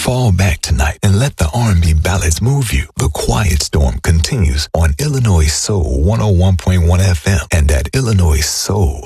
Fall back tonight and let the R&B ballads move you. The Quiet Storm continues on Illinois Soul 101.1 FM and at IllinoisSoul.com.